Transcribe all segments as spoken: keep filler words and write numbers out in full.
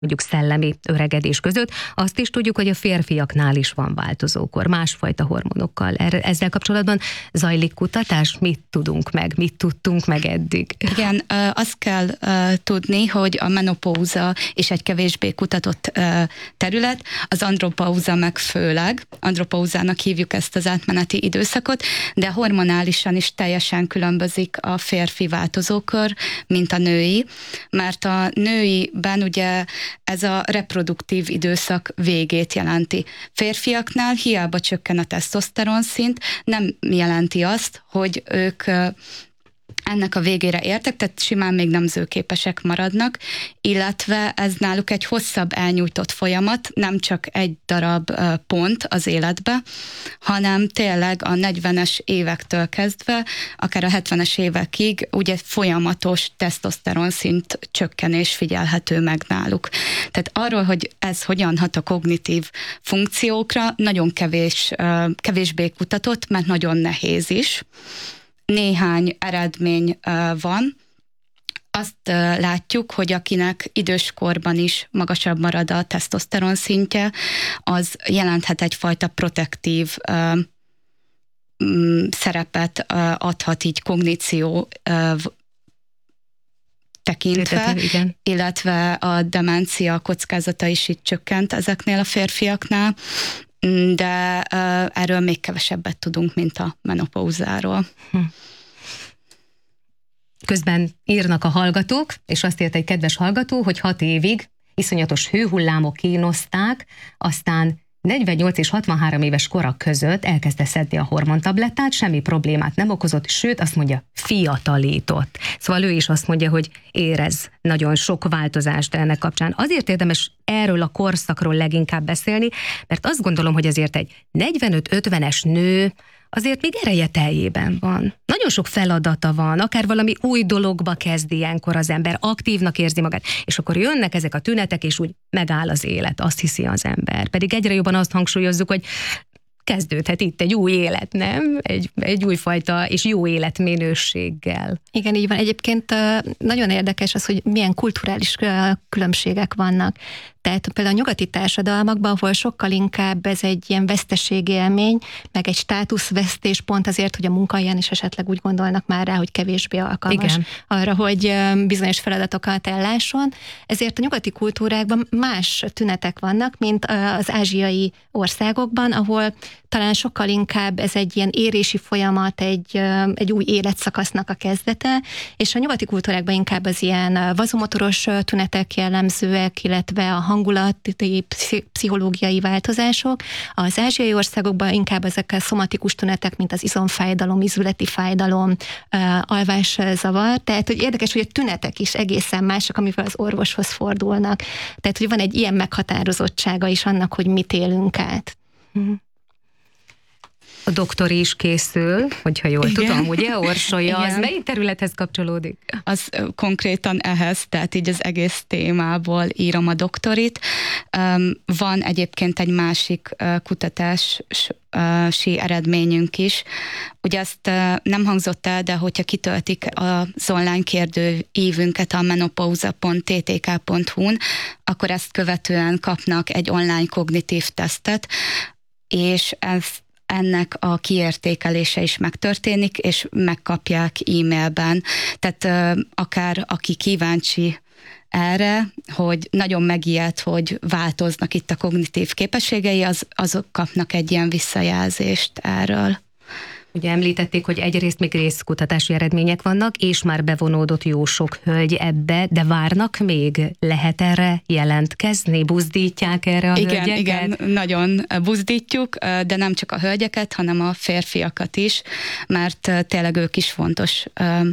mondjuk szellemi öregedés között. Azt is tudjuk, hogy a férfiaknál is van változókor, másfajta hormonokkal. Erre, ezzel kapcsolatban zajlik kutatás? Mit tudunk meg? Mit tudtunk meg eddig? Igen, azt kell tudni, hogy a menopauza is egy kevésbé kutatott terület, az andropauza meg főleg. Andropauzának hívjuk ezt az átmeneti időszakot, de hormonálisan is teljesen különbözik a férfi változókör, mint a női, mert a nőiben ugye ez a reproduktív időszak végét jelenti. Férfiaknál hiába csökken a tesztoszteron szint, nem jelenti azt, hogy ők ennek a végére értek, tehát simán még nemzőképesek maradnak, illetve ez náluk egy hosszabb elnyújtott folyamat, nem csak egy darab pont az életbe, hanem tényleg a negyvenes évektől kezdve, akár a hetvenes évekig ugye folyamatos tesztoszteron szint csökkenés figyelhető meg náluk. Tehát arról, hogy ez hogyan hat a kognitív funkciókra, nagyon kevés, kevésbé kutatott, mert nagyon nehéz is. Néhány eredmény van. Azt látjuk, hogy akinek időskorban is magasabb marad a tesztoszteron szintje, az jelenthet egyfajta protektív szerepet adhat így kogníció tekintve, igen. Illetve a demencia kockázata is itt csökkent ezeknél a férfiaknál, de uh, erről még kevesebbet tudunk, mint a menopauzáról. Hm. Közben írnak a hallgatók, és azt írt egy kedves hallgató, hogy hat évig iszonyatos hőhullámok kínozták, aztán negyvennyolc és hatvanhárom éves kora között elkezdte szedni a hormontablettát, semmi problémát nem okozott, sőt azt mondja, fiatalított. Szóval ő is azt mondja, hogy érez nagyon sok változást ennek kapcsán. Azért érdemes erről a korszakról leginkább beszélni, mert azt gondolom, hogy azért egy negyvenöt-ötvenes nő azért még ereje teljében van. Nagyon sok feladata van, akár valami új dologba kezd ilyenkor az ember, aktívnak érzi magát, és akkor jönnek ezek a tünetek, és úgy megáll az élet, azt hiszi az ember. Pedig egyre jobban azt hangsúlyozzuk, hogy kezdődhet itt egy új élet, nem? Egy, egy újfajta és jó életminőséggel. Igen, így van. Egyébként nagyon érdekes az, hogy milyen kulturális különbségek vannak. Tehát például a nyugati társadalmakban, ahol sokkal inkább ez egy ilyen veszteségélmény, meg egy státuszvesztés pont azért, hogy a munkahelyen is esetleg úgy gondolnak már rá, hogy kevésbé alkalmas Igen. arra, hogy bizonyos feladatokat ellásson. Ezért a nyugati kultúrákban más tünetek vannak, mint az ázsiai országokban, ahol talán sokkal inkább ez egy ilyen érési folyamat, egy, egy új életszakasznak a kezdete, és a nyugati kultúrákban inkább az ilyen vazomotoros tünetek jellemzőek, illetve a hangulati, pszichológiai változások. Az ázsiai országokban inkább ezek a szomatikus tünetek, mint az izomfájdalom, izületi fájdalom, alvászavar. Tehát, hogy érdekes, hogy a tünetek is egészen mások, amivel az orvoshoz fordulnak. Tehát, hogy van egy ilyen meghatározottsága is annak, hogy mit élünk át. Mm. A doktori is készül, hogyha jól Igen. tudom, ugye, Orsolya, az melyik területhez kapcsolódik? Az konkrétan ehhez, tehát így az egész témából írom a doktorit. Van egyébként egy másik kutatási eredményünk is. Ugye ezt nem hangzott el, de hogyha kitöltik az online kérdőívünket a menopauza pont t t k pont h u-n, akkor ezt követően kapnak egy online kognitív tesztet, és ez ennek a kiértékelése is megtörténik, és megkapják e-mailben. Tehát uh, akár aki kíváncsi erre, hogy nagyon megijed, hogy változnak itt a kognitív képességei, az, azok kapnak egy ilyen visszajelzést erről. Ugye említették, hogy egyrészt még részkutatási eredmények vannak, és már bevonódott jó sok hölgy ebbe, de várnak még? Lehet erre jelentkezni? Buzdítják erre a igen, hölgyeket? Igen, nagyon buzdítjuk, de nem csak a hölgyeket, hanem a férfiakat is, mert tényleg ők is fontos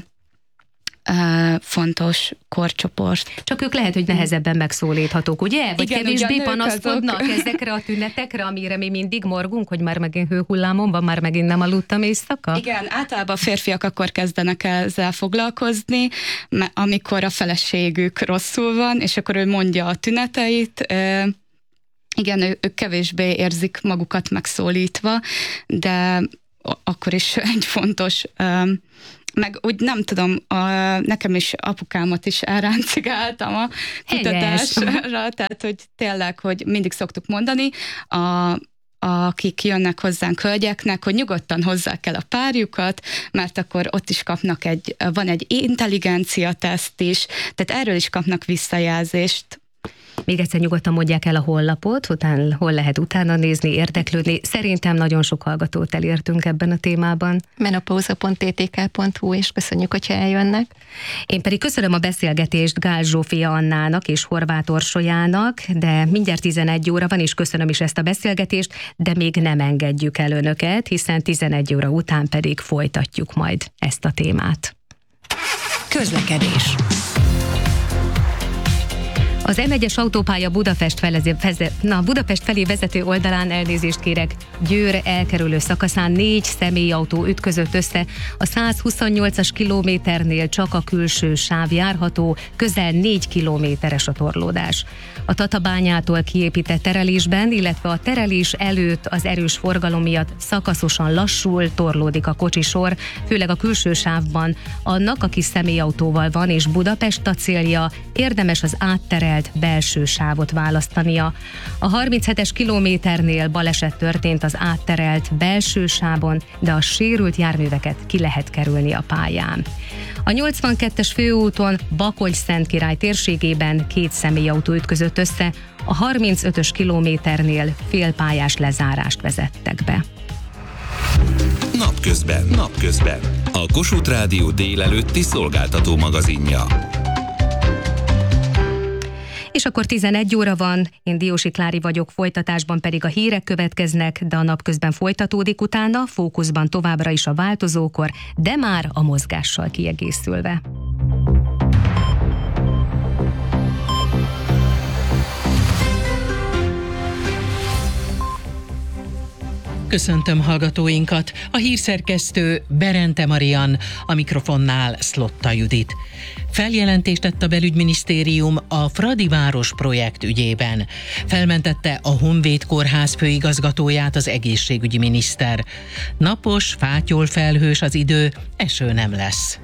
fontos korcsoport. Csak ők lehet, hogy nehezebben megszólíthatók, ugye? Vagy Igen, kevésbé panaszkodnak azok. Ezekre a tünetekre, amire mi mindig morgunk, hogy már megint hőhullámon van, már megint nem aludtam éjszaka? Igen, általában a férfiak akkor kezdenek ezzel foglalkozni, amikor a feleségük rosszul van, és akkor ő mondja a tüneteit. Igen, ők kevésbé érzik magukat megszólítva, de akkor is egy fontos, meg úgy nem tudom, a, nekem is apukámat is elráncigáltam a kutatásra, tehát hogy tényleg, hogy mindig szoktuk mondani, a akik jönnek hozzánk hölgyeknek, hogy nyugodtan hozzák el a párjukat, mert akkor ott is kapnak egy, van egy intelligencia teszt is, tehát erről is kapnak visszajelzést. Még egyszer nyugodtan mondják el a honlapot, után, hol lehet utána nézni, érdeklődni. Szerintem nagyon sok hallgatót elértünk ebben a témában. menopauza pont t t k pont h u, és köszönjük, hogyha eljönnek. Én pedig köszönöm a beszélgetést Gál Zsófia Annának és Horváth Orsolyának, de mindjárt tizenegy óra van, és köszönöm is ezt a beszélgetést, de még nem engedjük el önöket, hiszen tizenegy óra után pedig folytatjuk majd ezt a témát. Közlekedés. Az em egyes autópálya Budapest, felezé, feze, na, Budapest felé vezető oldalán, elnézést kérek, Győr elkerülő szakaszán négy személyautó ütközött össze, a százhuszonnyolcas kilométernél csak a külső sáv járható, közel négy kilométeres a torlódás. A Tatabányától kiépített terelésben, illetve a terelés előtt az erős forgalom miatt szakaszosan lassul, torlódik a kocsisor, főleg a külső sávban. Annak, aki személyautóval van és Budapest a célja, érdemes az átterelt belső sávot választania. A harminchetes kilométernél baleset történt az átterelt belső sávon, de a sérült járműveket ki lehet kerülni a pályán. A nyolcvankettes főúton Bakony-Szentkirály térségében két személyautó ütközött össze, a harmincötös kilométernél félpályás lezárást vezettek be. Napközben, napközben. A Kossuth Rádió délelőtti szolgáltató magazinja. És akkor tizenegy óra van, én Diósi Klári vagyok, folytatásban pedig a hírek következnek, de a napközben folytatódik utána, fókuszban továbbra is a változókor, de már a mozgással kiegészülve. Köszöntöm hallgatóinkat, a hírszerkesztő Berente Marian, a mikrofonnál Szlotta Judit. Feljelentést tett a belügyminisztérium a Fradi város projekt ügyében. Felmentette a Honvéd Kórház főigazgatóját az egészségügyi miniszter. Napos, fátyol felhős az idő, eső nem lesz.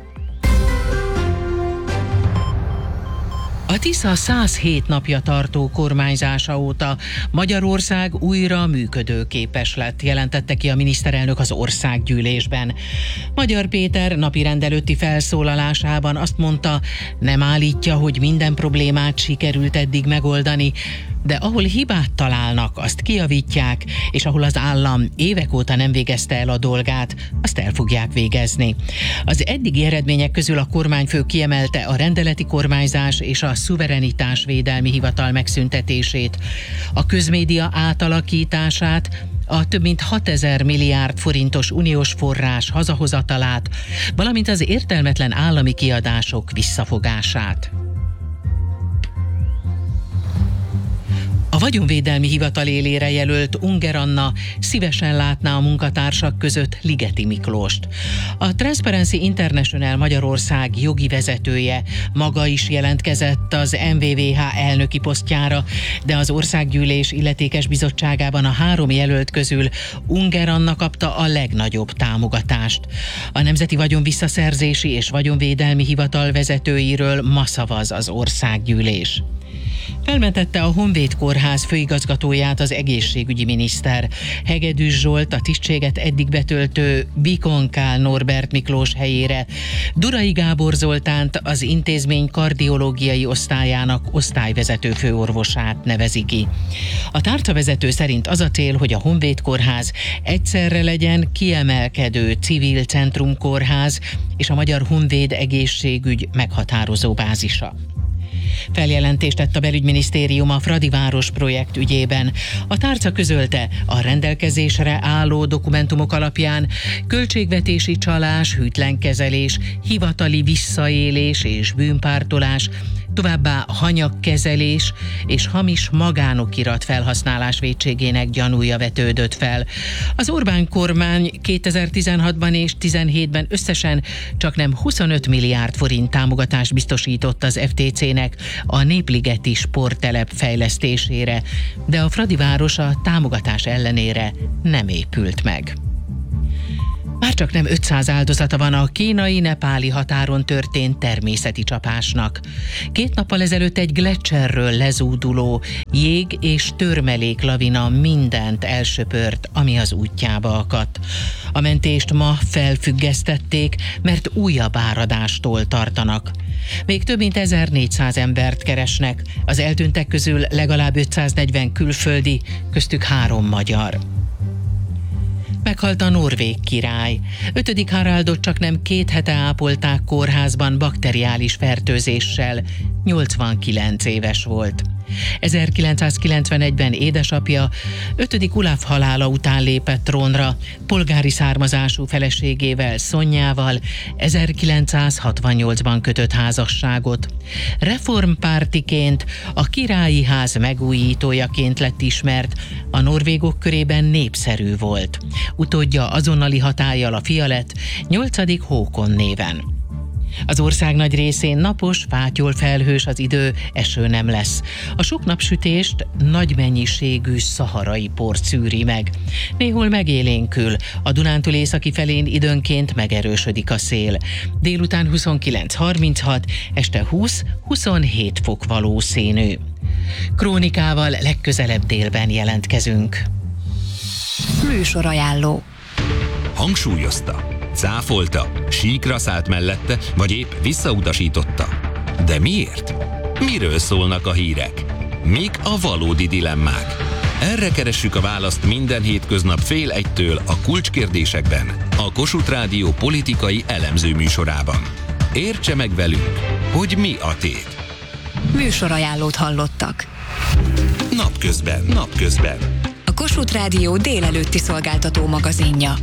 A Tisza százhét napja tartó kormányzása óta Magyarország újra működőképes lett, jelentette ki a miniszterelnök az országgyűlésben. Magyar Péter napirend előtti felszólalásában azt mondta, nem állítja, hogy minden problémát sikerült eddig megoldani, de ahol hibát találnak, azt kijavítják, és ahol az állam évek óta nem végezte el a dolgát, azt el fogják végezni. Az eddigi eredmények közül a kormányfő kiemelte a rendeleti kormányzás és a szuverenitásvédelmi hivatal megszüntetését, a közmédia átalakítását, a több mint hatezer milliárd forintos uniós forrás hazahozatalát, valamint az értelmetlen állami kiadások visszafogását. A vagyonvédelmi hivatal élére jelölt Unger Anna szívesen látná a munkatársak között Ligeti Miklóst. A Transparency International Magyarország jogi vezetője maga is jelentkezett az em vé vé há elnöki posztjára, de az országgyűlés illetékes bizottságában a három jelölt közül Unger Anna kapta a legnagyobb támogatást. A Nemzeti Vagyon Visszaszerzési és Vagyonvédelmi Hivatal vezetőiről ma szavaz az országgyűlés. Felmentette a Honvéd Kórház főigazgatóját az egészségügyi miniszter. Hegedűs Zsolt a tisztséget eddig betöltő Bikonkál Norbert Miklós helyére Durai Gábor Zoltánt az intézmény kardiológiai osztályának osztályvezető főorvosát nevezi ki. A tárcavezető szerint az a cél, hogy a Honvéd Kórház egyszerre legyen kiemelkedő civil centrumkórház és a magyar honvéd egészségügy meghatározó bázisa. Feljelentést tett a belügyminisztérium a Fradi város projekt ügyében. A tárca közölte, a rendelkezésre álló dokumentumok alapján költségvetési csalás, hűtlenkezelés, hivatali visszaélés és bűnpártolás, továbbá hanyagkezelés és hamis magánokirat felhasználás vétségének gyanúja vetődött fel. Az Orbán kormány kétezer-tizenhatban és tizenhétben összesen csaknem huszonöt milliárd forint támogatást biztosított az ef té cének a Népligeti sporttelep fejlesztésére, de a Fradi város a támogatás ellenére nem épült meg. Bárcsak nem ötszáz áldozata van a kínai-nepáli határon történt természeti csapásnak. Két nappal ezelőtt egy gleccserről lezúduló jég- és törmelék lavina mindent elsöpört, ami az útjába akadt. A mentést ma felfüggesztették, mert újabb áradástól tartanak. Még több mint ezernégyszáz embert keresnek, az eltűntek közül legalább ötszáznegyven külföldi, köztük három magyar. Meghalt a norvég király. Ötödik Haraldot csak nem két hete ápolták kórházban bakteriális fertőzéssel. nyolcvankilenc éves volt. ezerkilencszázkilencvenegyben édesapja ötödik Olaf halála után lépett trónra, polgári származású feleségével, Szonyával ezerkilencszázhatvannyolcban kötött házasságot. Reformpártiként, a királyi ház megújítójaként lett ismert, a norvégok körében népszerű volt. Utódja azonnali hatállyal a fia lett, nyolcadik Håkon néven. Az ország nagy részén napos, fátyol felhős az idő, eső nem lesz. A sok napsütést nagy mennyiségű szaharai por szűri meg. Néhol megélénkül, a Dunántúl északi felén időnként megerősödik a szél. Délután huszonkilenc harminchat, este húsz-huszonhét fok valószínű. Krónikával legközelebb délben jelentkezünk. Műsorajánló. Hangsúlyozta, cáfolta, síkra szállt mellette, vagy épp visszautasította. De miért? Miről szólnak a hírek? Mik a valódi dilemmák? Erre keressük a választ minden hétköznap fél egytől a Kulcskérdésekben, a Kossuth Rádió politikai elemző műsorában. Értse meg velünk, hogy mi a tét. Műsorajánlót hallottak. Napközben, napközben. A Kossuth Rádió délelőtti szolgáltató magazinja.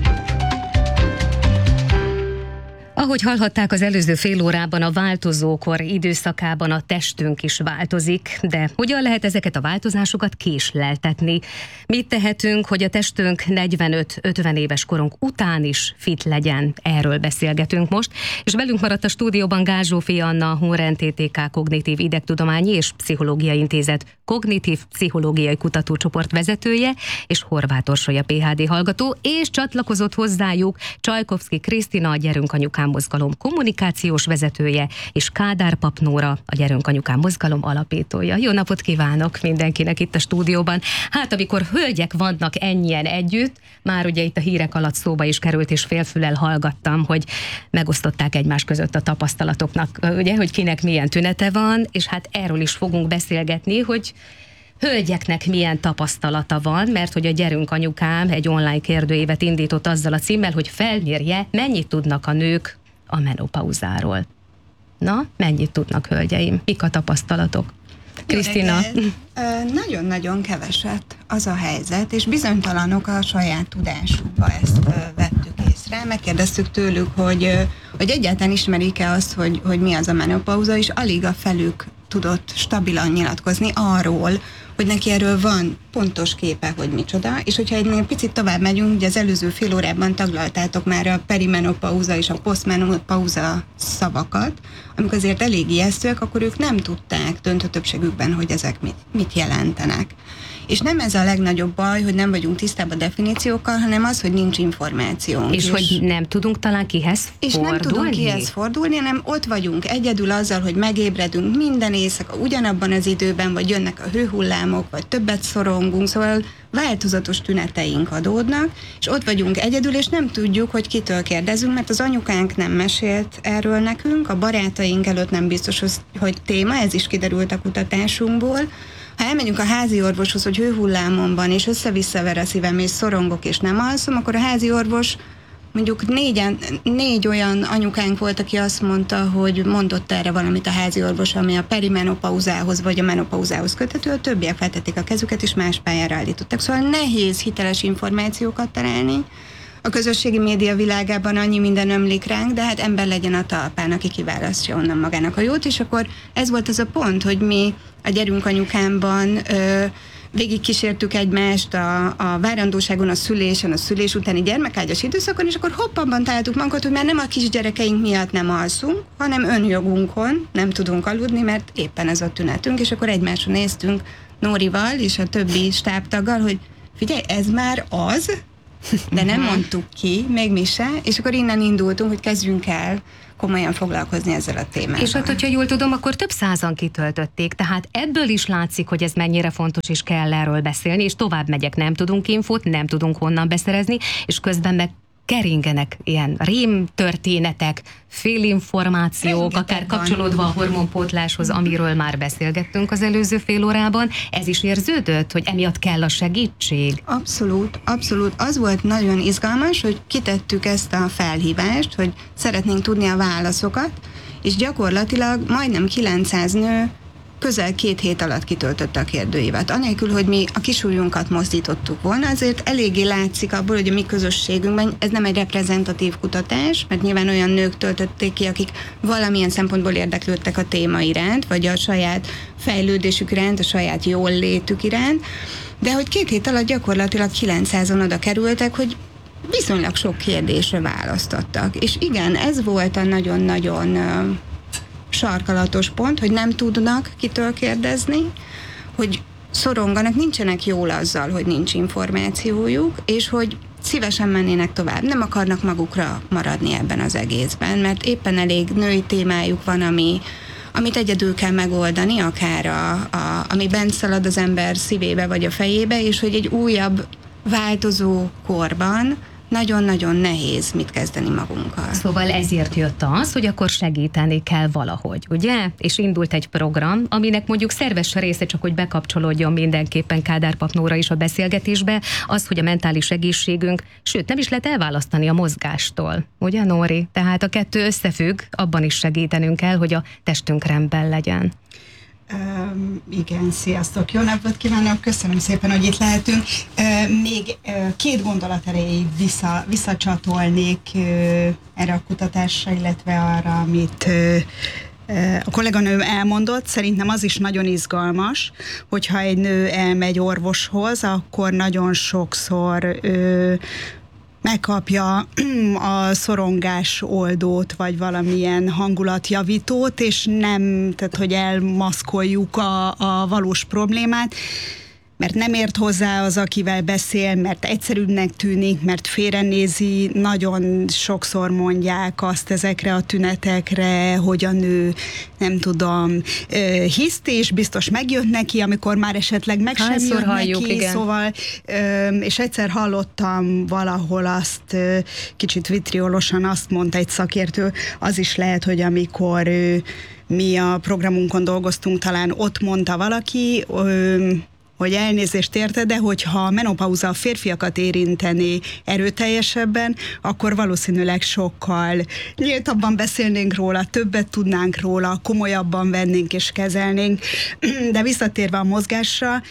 Ahogy hallhatták az előző fél órában, a változókor időszakában a testünk is változik, de hogyan lehet ezeket a változásokat késleltetni? Mit tehetünk, hogy a testünk negyvenöt-ötven éves korunk után is fit legyen? Erről beszélgetünk most, és velünk maradt a stúdióban Gál Zsófi Anna, Hunren té té ká Kognitív Idegtudományi és Pszichológiai Intézet Kognitív Pszichológiai Kutatócsoport vezetője, és Horváth Orsolya pé há dé hallgató, és csatlakozott hozzájuk Csajkovszki Krisztina, a Gyerünk Anyukám Mozgalom kommunikációs vezetője, és Kádár Pap Nóra, a Gyerünk Anyukám Mozgalom alapítója. Jó napot kívánok mindenkinek itt a stúdióban. Hát amikor hölgyek vannak ennyien együtt, már ugye itt a hírek alatt szóba is került, és félfüllel hallgattam, hogy megosztották egymás között a tapasztalatoknak, ugye, hogy kinek milyen tünete van, és hát erről is fogunk beszélgetni, hogy hölgyeknek milyen tapasztalata van, mert hogy a Gyerünk Anyukám egy online kérdőívet indított azzal a címmel, hogy felmérje, mennyit tudnak a nők a menopauzáról. Na, mennyit tudnak, hölgyeim? Mik a tapasztalatok? Krisztina? Nagyon-nagyon keveset az a helyzet, és bizonytalanok a saját tudásukba, ezt ö, vettük észre. Megkérdeztük tőlük, hogy, hogy egyáltalán ismerik-e azt, hogy, hogy mi az a menopauza, és alig a felük tudott stabilan nyilatkozni arról, hogy neki erről van pontos képe, hogy micsoda, és hogyha egy picit tovább megyünk, ugye az előző fél órában taglaltátok már a perimenopauza és a posztmenopauza szavakat, amik azért elég ijesztőek, akkor ők nem tudták döntő többségükben, hogy ezek mit, mit jelentenek. És nem ez a legnagyobb baj, hogy nem vagyunk tisztában a definíciókkal, hanem az, hogy nincs információnk. És, és hogy nem tudunk talán kihez és fordulni? És nem tudunk kihez fordulni, hanem ott vagyunk egyedül azzal, hogy megébredünk minden éjszaka ugyanabban az időben, vagy jönnek a hőhullámok, vagy többet szorongunk, szóval változatos tüneteink adódnak, és ott vagyunk egyedül, és nem tudjuk, hogy kitől kérdezünk, mert az anyukánk nem mesélt erről nekünk, a barátaink előtt nem biztos, hogy téma, ez is kiderült a kutatásunkból. Ha elmegyünk a házi orvoshoz, hogy hőhullámon van, és össze-visszaver a szívem, és szorongok, és nem alszom, akkor a házi orvos, mondjuk négyen, négy olyan anyukánk volt, aki azt mondta, hogy mondott erre valamit a házi orvos, ami a perimenopauzához vagy a menopauzához köthető, a többiek feltették a kezüket, és más pályára állítottak. Szóval nehéz hiteles információkat találni. A közösségi média világában annyi minden ömlik ránk, de hát ember legyen a talpán, aki kiválasztja onnan magának a jót, és akkor ez volt az a pont, hogy mi a Gyerünk Anyukámban ö, végigkísértük egymást a, a várandóságon, a szülésen, a szülés utáni gyermekágyas időszakon, és akkor hoppabban találtuk magunkat, hogy már nem a kisgyerekeink miatt nem alszunk, hanem önjogunkon nem tudunk aludni, mert éppen ez a tünetünk, és akkor egymásra néztünk Nórival és a többi stábtaggal, hogy figyelj, ez már az, de nem mondtuk ki, még mi se, és akkor innen indultunk, hogy kezdjünk el komolyan foglalkozni ezzel a témával. És hát, hogyha jól tudom, akkor több százan kitöltötték, tehát ebből is látszik, hogy ez mennyire fontos, és kell erről beszélni, és tovább megyek, nem tudunk infót, nem tudunk honnan beszerezni, és közben meg keringenek ilyen rémtörténetek, félinformációk, Rengeteg akár van. kapcsolódva a hormonpótláshoz, amiről már beszélgettünk az előző fél órában. Ez is érződött, hogy emiatt kell a segítség? Abszolút, abszolút. Az volt nagyon izgalmas, hogy kitettük ezt a felhívást, hogy szeretnénk tudni a válaszokat, és gyakorlatilag majdnem kilencszáz nő közel két hét alatt kitöltötte a kérdőívet. Anélkül, hogy mi a kisújunkat mozdítottuk volna, azért eléggé látszik abból, hogy a mi közösségünkben ez nem egy reprezentatív kutatás, mert nyilván olyan nők töltötték ki, akik valamilyen szempontból érdeklődtek a téma iránt, vagy a saját fejlődésük iránt, a saját jól létük iránt, de hogy két hét alatt gyakorlatilag kilencszázan oda kerültek, hogy viszonylag sok kérdésre választottak. És igen, ez volt a nagyon-nagyon sarkalatos pont, hogy nem tudnak kitől kérdezni, hogy szoronganak, nincsenek jól azzal, hogy nincs információjuk, és hogy szívesen mennének tovább, nem akarnak magukra maradni ebben az egészben, mert éppen elég női témájuk van, ami, amit egyedül kell megoldani, akár a, a, ami bent szalad az ember szívébe vagy a fejébe, és hogy egy újabb változó korban nagyon-nagyon nehéz mit kezdeni magunkkal. Szóval ezért jött az, hogy akkor segíteni kell valahogy, ugye? És indult egy program, aminek mondjuk szerves része, csak hogy bekapcsolódjon mindenképpen Kádár Pap Nóra is a beszélgetésbe, az, hogy a mentális egészségünk, sőt, nem is lehet elválasztani a mozgástól, ugye, Nóri? Tehát a kettő összefügg, abban is segítenünk kell, hogy a testünk rendben legyen. Um, igen, sziasztok! Jó napot kívánok! Köszönöm szépen, hogy itt lehetünk. Uh, még uh, két gondolat erejéig vissza, visszacsatolnék uh, erre a kutatásra, illetve arra, amit uh, uh, a kolléganő elmondott. Szerintem az is nagyon izgalmas, hogyha egy nő elmegy orvoshoz, akkor nagyon sokszor uh, megkapja a szorongás oldót, vagy valamilyen hangulatjavítót, és nem, tehát hogy elmaszkoljuk a, a valós problémát, mert nem ért hozzá az, akivel beszél, mert egyszerűbbnek tűnik, mert félrenézi, nagyon sokszor mondják azt ezekre a tünetekre, hogy a nő, nem tudom, hiszt, és biztos megjött neki, amikor már esetleg meg sem jött halljuk, neki, igen. Szóval, és egyszer hallottam valahol azt, kicsit vitriolosan azt mondta egy szakértő, az is lehet, hogy amikor mi a programunkon dolgoztunk, talán ott mondta valaki, hogy elnézést érte, de hogyha a menopauza a férfiakat érinteni erőteljesebben, akkor valószínűleg sokkal nyíltabban beszélnénk róla, többet tudnánk róla, komolyabban vennénk és kezelnénk. De visszatérve a mozgásra,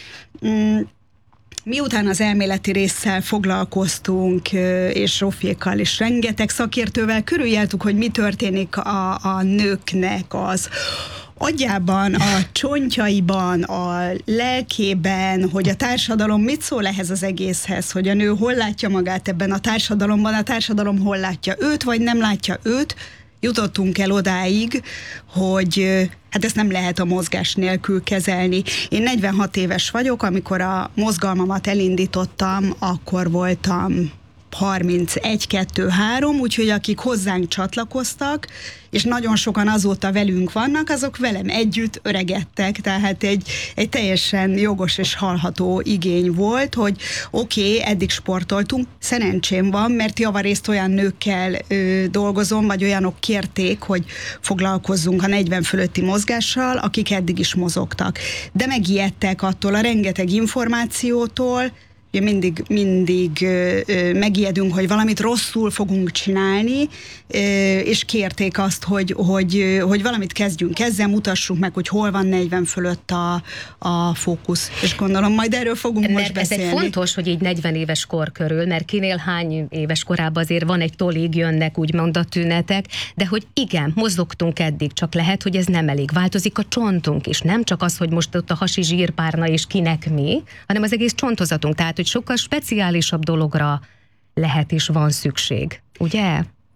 miután az elméleti résszel foglalkoztunk, és Zsófiékkal és rengeteg szakértővel körüljeltük, hogy mi történik a, a nőknek az agyában, a csontjaiban, a lelkében, hogy a társadalom mit szól ehhez az egészhez, hogy a nő hol látja magát ebben a társadalomban, a társadalom hol látja őt, vagy nem látja őt, jutottunk el odáig, hogy hát ezt nem lehet a mozgás nélkül kezelni. Én negyvenhat éves vagyok, amikor a mozgalmamat elindítottam, akkor voltam harmincegy kettő három, úgyhogy akik hozzánk csatlakoztak, és nagyon sokan azóta velünk vannak, azok velem együtt öregedtek, tehát egy, egy teljesen jogos és hallható igény volt, hogy oké, okay, eddig sportoltunk, szerencsém van, mert javarészt olyan nőkkel ö, dolgozom, vagy olyanok kérték, hogy foglalkozzunk a negyven fölötti mozgással, akik eddig is mozogtak. De megijedtek attól a rengeteg információtól, ugye mindig, mindig ö, ö, megijedünk, hogy valamit rosszul fogunk csinálni, ö, és kérték azt, hogy, hogy, ö, hogy valamit kezdjünk ezzel, mutassuk meg, hogy hol van negyven fölött a, a fókusz. És gondolom, majd erről fogunk mert most beszélni. Ez egy fontos, hogy így negyven éves kor körül, mert kinél hány éves korában azért van egy tolig, jönnek úgymond a tünetek, de hogy igen, mozogtunk eddig, csak lehet, hogy ez nem elég. Változik a csontunk is, nem csak az, hogy most ott a hasi zsírpárna és kinek mi, hanem az egész csontozatunk, tehát hogy sokkal speciálisabb dologra lehet és van szükség, ugye?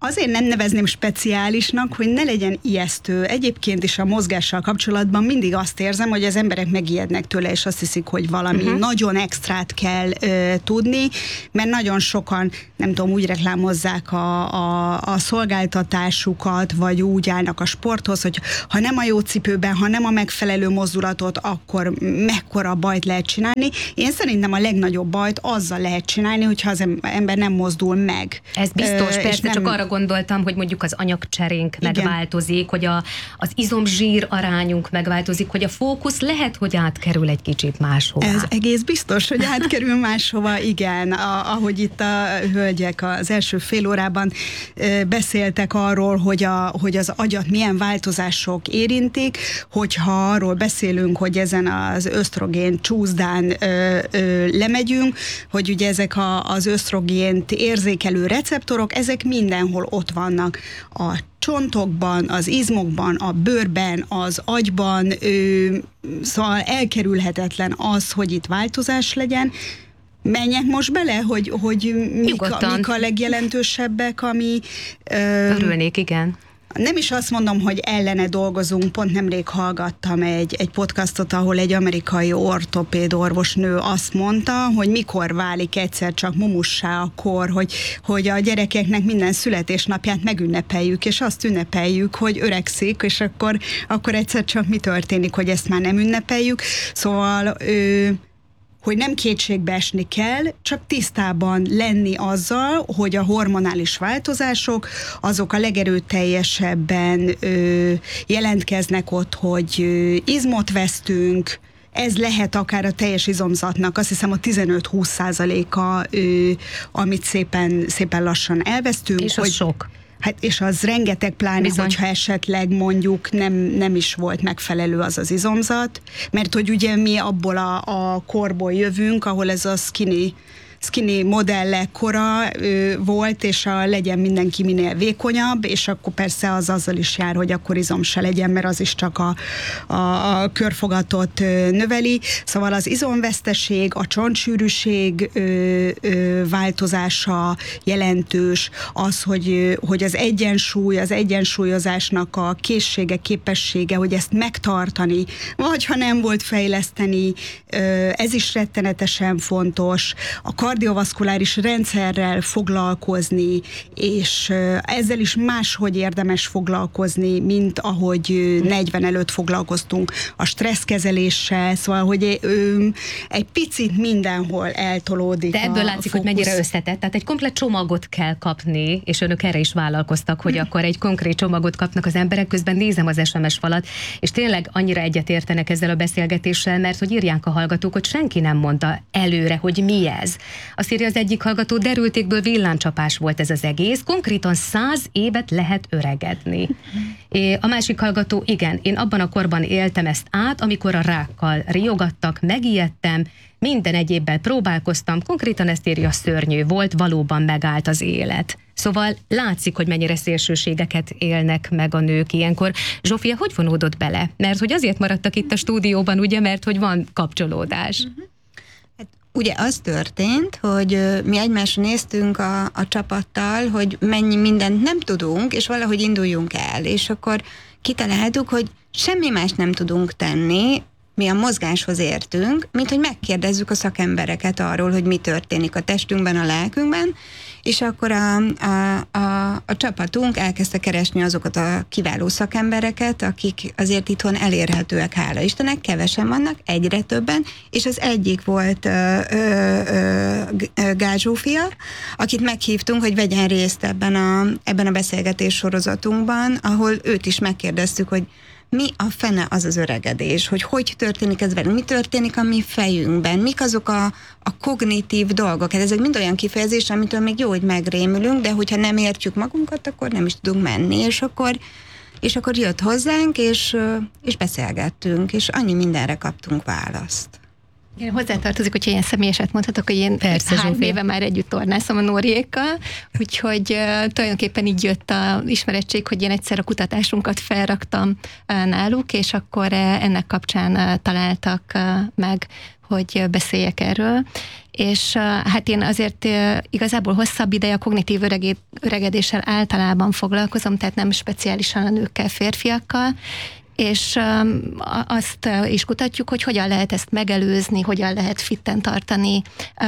azért nem nevezném speciálisnak, hogy ne legyen ijesztő. Egyébként is a mozgással kapcsolatban mindig azt érzem, hogy az emberek megijednek tőle, és azt hiszik, hogy valami uh-huh. nagyon extrát kell ö, tudni, mert nagyon sokan, nem tudom, úgy reklámozzák a, a, a szolgáltatásukat, vagy úgy állnak a sporthoz, hogy ha nem a jó cipőben, ha nem a megfelelő mozdulatot, akkor mekkora bajt lehet csinálni. Én szerintem a legnagyobb bajt azzal lehet csinálni, hogyha az ember nem mozdul meg. Ez biztos, Ö, persze, nem... csak arra gondoltam, hogy mondjuk az anyagcserénk Igen. megváltozik, hogy a, az izom-zsír arányunk megváltozik, hogy a fókusz lehet, hogy átkerül egy kicsit máshova. Ez egész biztos, hogy átkerül máshova, igen. A, ahogy itt a hölgyek az első fél órában e, beszéltek arról, hogy, a, hogy az agyat milyen változások érintik, hogyha arról beszélünk, hogy ezen az ösztrogén csúszdán ö, ö, lemegyünk, hogy ugye ezek a, az ösztrogént érzékelő receptorok, ezek mindenhol ott vannak. A csontokban, az izmokban, a bőrben, az agyban, ö, szóval elkerülhetetlen az, hogy itt változás legyen. Menjek most bele, hogy, hogy mik, a, mik a legjelentősebbek, ami... Ö, Örülnék, igen. Nem is azt mondom, hogy ellene dolgozunk, pont nemrég hallgattam egy, egy podcastot, ahol egy amerikai ortopéd orvosnő azt mondta, hogy mikor válik egyszer csak mumussá a kor, hogy, hogy a gyerekeknek minden születésnapját megünnepeljük, és azt ünnepeljük, hogy öregszik, és akkor, akkor egyszer csak mi történik, hogy ezt már nem ünnepeljük. Szóval... Ö, hogy nem kétségbe esni kell, csak tisztában lenni azzal, hogy a hormonális változások, azok a legerőteljesebben ö, jelentkeznek ott, hogy ö, izmot vesztünk, ez lehet akár a teljes izomzatnak, azt hiszem a tizenöt-húsz százaléka, ö, amit szépen, szépen lassan elvesztünk. És az hogy, sok. Hát és az rengeteg, pláne, Bizony. hogyha esetleg mondjuk nem, nem is volt megfelelő az az izomzat, mert hogy ugye mi abból a, a korból jövünk, ahol ez a skinny, skinny modellek kora ö, volt, és a legyen mindenki minél vékonyabb, és akkor persze az azzal is jár, hogy akkor izom se legyen, mert az is csak a, a, a körfogatot ö, növeli. Szóval az izomveszteség, a csontsűrűség ö, ö, változása jelentős, az, hogy, hogy az egyensúly, az egyensúlyozásnak a készsége, képessége, hogy ezt megtartani, vagy ha nem volt fejleszteni, ö, ez is rettenetesen fontos. A kardiovaszkuláris rendszerrel foglalkozni, és ezzel is máshogy érdemes foglalkozni, mint ahogy negyven előtt foglalkoztunk a stresszkezeléssel, szóval, hogy egy picit mindenhol eltolódik. De ebből a látszik, fókusz. hogy mennyire összetett. Tehát egy komplet csomagot kell kapni, és önök erre is vállalkoztak, hogy akkor egy konkrét csomagot kapnak az emberek, közben nézem az es em es falat, és tényleg annyira egyetértenek ezzel a beszélgetéssel, mert hogy írják a hallgatók, hogy senki nem mondta előre, hogy mi ez. Azt írja az egyik hallgató, derültékből villámcsapás volt ez az egész, konkrétan száz évet lehet öregedni. A másik hallgató, igen, én abban a korban éltem ezt át, amikor a rákkal riogattak, megijedtem, minden egyébben próbálkoztam, konkrétan ezt írja, szörnyű volt, valóban megállt az élet. Szóval látszik, hogy mennyire szélsőségeket élnek meg a nők ilyenkor. Zsófia, hogy vonódott bele? Mert hogy azért maradtak itt a stúdióban, ugye, mert hogy van kapcsolódás. Uh-huh. Ugye az történt, hogy mi egymásra néztünk a, a csapattal, hogy mennyi mindent nem tudunk, és valahogy induljunk el. És akkor kitaláltuk, hogy semmi más nem tudunk tenni, mi a mozgáshoz értünk, mint hogy megkérdezzük a szakembereket arról, hogy mi történik a testünkben, a lelkünkben, és akkor a, a, a, a csapatunk elkezdte keresni azokat a kiváló szakembereket, akik azért itthon elérhetőek, hála Istennek, kevesen vannak, egyre többen, és az egyik volt ö, ö, ö, Gál Zsófia, akit meghívtunk, hogy vegyen részt ebben a, ebben a beszélgetés sorozatunkban, ahol őt is megkérdeztük, hogy mi a fene az az öregedés, hogy hogy történik ez velünk, mi történik a mi fejünkben, mik azok a, a kognitív dolgok. Hát ezek mind olyan kifejezés, amitől még jó, hogy megrémülünk, de hogyha nem értjük magunkat, akkor nem is tudunk menni, és akkor, és akkor jött hozzánk, és, és beszélgettünk, és annyi mindenre kaptunk választ. Én hozzátartozik, hogyha ilyen személyeset mondhatok, hogy én Persze, három Zsófia. éve már együtt tornászom a Nóriékkal, úgyhogy uh, tulajdonképpen így jött a ismerettség, hogy én egyszer a kutatásunkat felraktam uh, náluk, és akkor uh, ennek kapcsán uh, találtak uh, meg hogy beszéljek erről. És hát én azért igazából hosszabb ideje a kognitív öregé, öregedéssel általában foglalkozom, tehát nem speciálisan a nőkkel, férfiakkal, és azt is kutatjuk, hogy hogyan lehet ezt megelőzni, hogyan lehet fitten tartani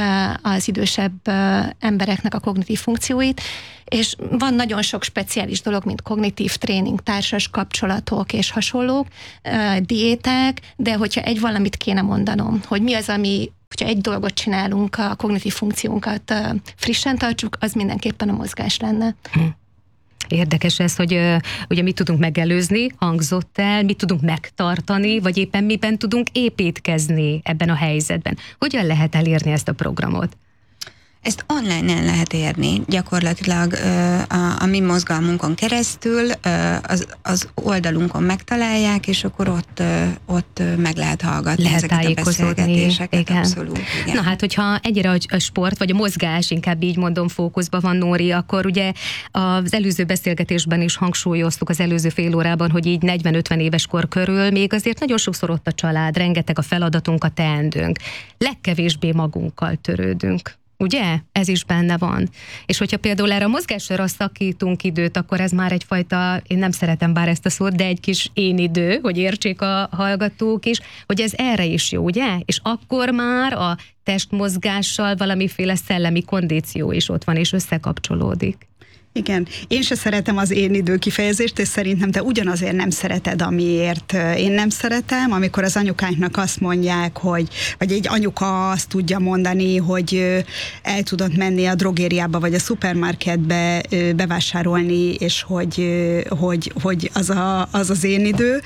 az idősebb embereknek a kognitív funkcióit, és van nagyon sok speciális dolog, mint kognitív tréning, társas kapcsolatok és hasonlók, diéták, de hogyha egy valamit kéne mondanom, hogy mi az, ami, hogyha egy dolgot csinálunk, a kognitív funkciónkat frissen tartsuk, az mindenképpen a mozgás lenne. Hm. Érdekes ez, hogy uh, ugye mit tudunk megelőzni, hangzott el, mit tudunk megtartani, vagy éppen miben tudunk építkezni ebben a helyzetben. Hogyan lehet elérni ezt a programot? Ezt online-en lehet érni, gyakorlatilag a, a mi mozgalmunkon keresztül az, az oldalunkon megtalálják, és akkor ott, ott meg lehet hallgatni lehet ezeket a beszélgetéseket. Igen. Abszolút, igen. Na hát, hogyha egyre a sport, vagy a mozgás, inkább így mondom, fókuszban van, Nóri, akkor ugye az előző beszélgetésben is hangsúlyoztuk az előző fél órában, hogy így negyven-ötven éves kor körül még azért nagyon sokszor ott a család, rengeteg a feladatunk, a teendőnk. Legkevésbé magunkkal törődünk. Ugye? Ez is benne van. És hogyha például erre a mozgásra szakítunk időt, akkor ez már egyfajta, én nem szeretem bár ezt a szót, de egy kis én idő, hogy értsék a hallgatók is, hogy ez erre is jó, ugye? És akkor már a testmozgással valamiféle szellemi kondíció is ott van, és összekapcsolódik. Igen, én se szeretem az én idő kifejezést, és szerintem te ugyanazért nem szereted, amiért én nem szeretem, amikor az anyukánknak azt mondják, hogy, vagy egy anyuka azt tudja mondani, hogy el tudod menni a drogériába, vagy a szupermarketbe bevásárolni, és hogy, hogy, hogy az, a, az az én idő.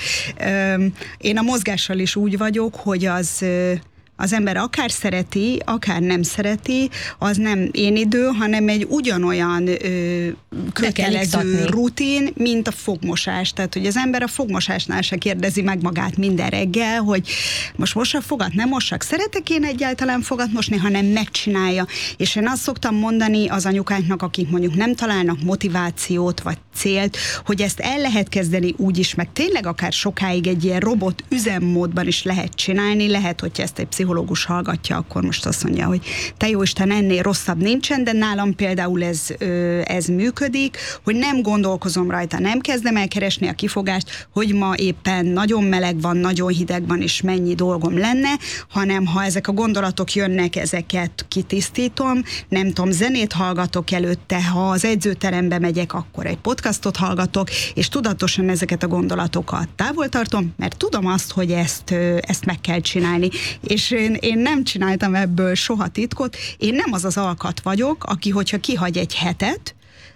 Én a mozgással is úgy vagyok, hogy az... az ember akár szereti, akár nem szereti, az nem én idő, hanem egy ugyanolyan ö, kötelező rutin, mint a fogmosás. Tehát, hogy az ember a fogmosásnál se kérdezi meg magát minden reggel, hogy most mossak fogat, nem mossak, szeretek én egyáltalán fogat mosni, hanem megcsinálja. És én azt szoktam mondani az anyukáknak, akik mondjuk nem találnak motivációt, vagy célt, hogy ezt el lehet kezdeni úgy is, meg tényleg akár sokáig egy ilyen robot üzemmódban is lehet csinálni, lehet, hogyha ezt egy pszichológus hallgatja, akkor most azt mondja, hogy te jóisten, ennél rosszabb nincsen, de nálam például ez, ez működik, hogy nem gondolkozom rajta, nem kezdem el keresni a kifogást, hogy ma éppen nagyon meleg van, nagyon hideg van, és mennyi dolgom lenne, hanem ha ezek a gondolatok jönnek, ezeket kitisztítom, nem tudom, zenét hallgatok előtte, ha az edzőterembe megyek, akkor egy podcastot hallgatok, és tudatosan ezeket a gondolatokat távol tartom, mert tudom azt, hogy ezt, ezt meg kell csinálni. És én, én nem csináltam ebből soha titkot, én nem az az alkat vagyok, aki, hogyha kihagy egy hetet,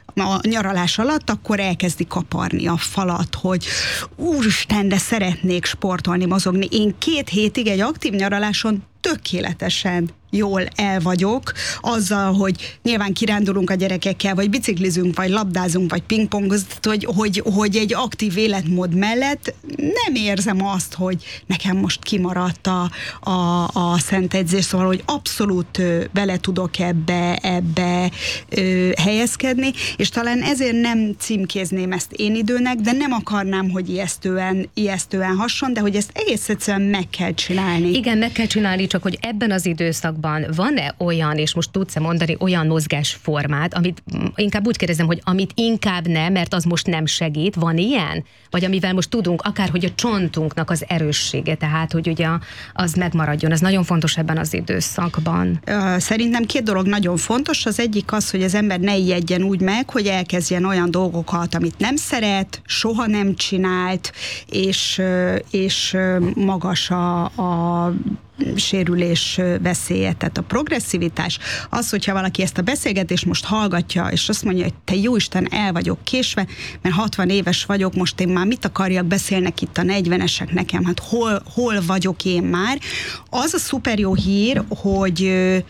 a nyaralás alatt, akkor elkezdi kaparni a falat, hogy úristen, de szeretnék sportolni, mozogni. Én két hétig egy aktív nyaraláson tökéletesen jól el vagyok, azzal, hogy nyilván kirándulunk a gyerekekkel, vagy biciklizünk, vagy labdázunk, vagy pingpongozunk, hogy, hogy, hogy egy aktív életmód mellett nem érzem azt, hogy nekem most kimaradt a, a, a szent edzés, szóval, hogy abszolút bele tudok ebbe, ebbe ö, helyezkedni, és talán ezért nem címkézném ezt én időnek, de nem akarnám, hogy ijesztően, ijesztően hasson, de hogy ezt egész egyszerűen meg kell csinálni. Igen, meg kell csinálni, csak hogy ebben az időszakban van-e olyan, és most tudsz-e mondani olyan mozgásformát, amit inkább úgy kérdezem, hogy amit inkább nem, mert az most nem segít, van ilyen? Vagy amivel most tudunk, akár hogy a csontunknak az erőssége, tehát hogy ugye az megmaradjon, ez nagyon fontos ebben az időszakban. Szerintem két dolog nagyon fontos, az egyik az, hogy az ember ne ijedjen úgy meg, hogy elkezdjen olyan dolgokat, amit nem szeret, soha nem csinált, és, és magas a, a sérülés veszélye, tehát a progresszivitás, az, hogyha valaki ezt a beszélgetést most hallgatja, és azt mondja, hogy te jóisten, el vagyok késve, mert hatvan éves vagyok, most én már mit akarjak, beszélnek itt a negyvenesek nekem, hát hol, hol vagyok én már, az a szuper jó hír, hogy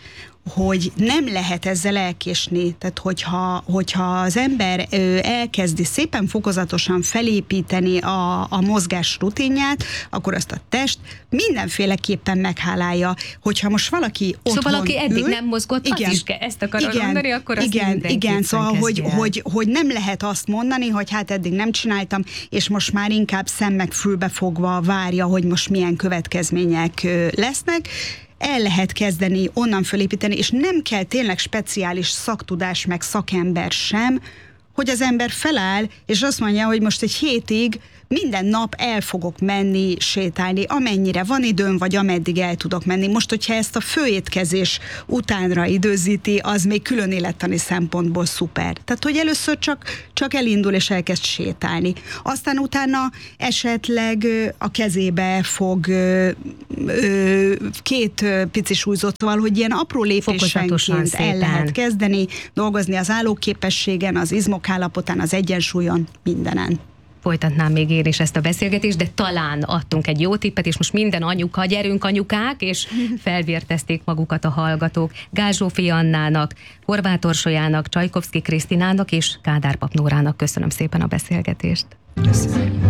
hogy nem lehet ezzel elkésni. Tehát, hogyha, hogyha az ember elkezdi szépen fokozatosan felépíteni a, a mozgás rutinját, akkor azt a test mindenféleképpen meghálálja. Hogyha most valaki otthon Szóval aki eddig ül, nem mozgott, igen, az is kell. Ezt akarod igen, mondani, akkor azt igen, igen, szóval, hogy, hogy, hogy, hogy nem lehet azt mondani, hogy hát eddig nem csináltam, és most már inkább szemmeg fülbe fogva várja, hogy most milyen következmények lesznek. el lehet kezdeni onnan fölépíteni, és nem kell tényleg speciális szaktudás meg szakember sem, hogy az ember feláll, és azt mondja, hogy most egy hétig minden nap el fogok menni, sétálni, amennyire van időm, vagy ameddig el tudok menni. Most, hogyha ezt a főétkezés utánra időzíti, az még külön élettani szempontból szuper. Tehát, hogy először csak, csak elindul és elkezd sétálni. Aztán utána esetleg a kezébe fog két pici súlyzottal, hogy ilyen apró lépésenként el lehet kezdeni, dolgozni az állóképességen, az izmok állapotán, az egyensúlyon, mindenen. Folytatnám még én is ezt a beszélgetést, de talán adtunk egy jó tippet, és most minden anyuka, gyerünk anyukák, és felvértezték magukat a hallgatók. Gál Zsófi Annának, Horváth Orsolyának, Csajkovszki Krisztinának és Kádár Pap Nórának köszönöm szépen a beszélgetést. Köszönöm.